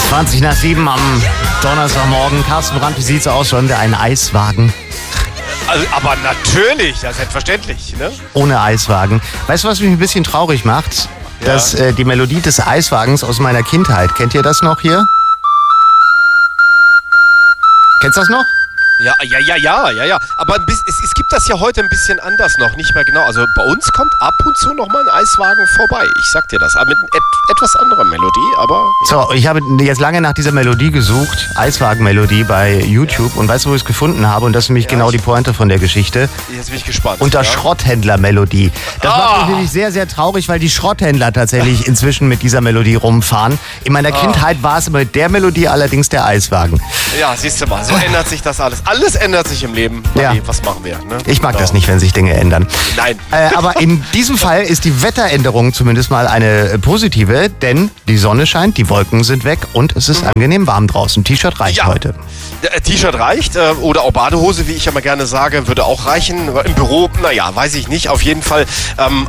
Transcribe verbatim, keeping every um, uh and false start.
zwanzig nach sieben am Donnerstagmorgen. Carsten Brandt, wie sieht's aus? Sollen wir einen Eiswagen? Also, aber natürlich, ja, selbstverständlich. Ne? Ohne Eiswagen. Weißt du, was mich ein bisschen traurig macht? Ja. Dass äh, die Melodie des Eiswagens aus meiner Kindheit. Kennt ihr das noch hier? Kennst du das noch? Ja, ja, ja, ja, ja, ja. Aber ein bisschen, es, es gibt das ja heute ein bisschen anders noch, nicht mehr genau. Also bei uns kommt ab und zu noch mal ein Eiswagen vorbei. Ich sag dir das. Aber mit et, etwas anderer Melodie, aber... Ja. So, ich habe jetzt lange nach dieser Melodie gesucht, Eiswagen-Melodie bei YouTube. Und weißt du, wo ich es gefunden habe? Und das ist nämlich Ja, genau ich- die Pointe von der Geschichte. Jetzt bin ich gespannt. Unter ja. Schrotthändler-Melodie. Das Ah. macht mich nämlich sehr, sehr traurig, weil die Schrotthändler tatsächlich inzwischen mit dieser Melodie rumfahren. In meiner Kindheit war es mit der Melodie allerdings der Eiswagen. Ja, siehst du mal, so ändert sich das alles. Alles ändert sich im Leben. Ja. Matti, was machen wir? Ne? Ich mag Ja. das nicht, wenn sich Dinge ändern. Nein. Äh, aber in diesem Fall ist die Wetteränderung zumindest mal eine äh, positive, denn die Sonne scheint, die Wolken sind weg und es ist angenehm warm draußen. T-Shirt reicht Ja. heute. Äh, T-Shirt reicht äh, oder auch Badehose, wie ich ja mal gerne sage, würde auch reichen. Im Büro, naja, weiß ich nicht. Auf jeden Fall ähm,